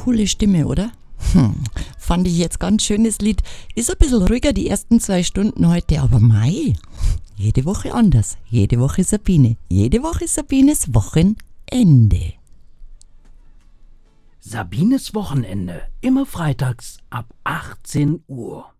coole Stimme, oder? Fand ich jetzt ganz schönes Lied. Ist ein bisschen ruhiger die ersten 2 Stunden heute, aber mei, jede Woche anders. Jede Woche Sabine. Jede Woche Sabines Wochenende. Sabines Wochenende, immer freitags ab 18 Uhr.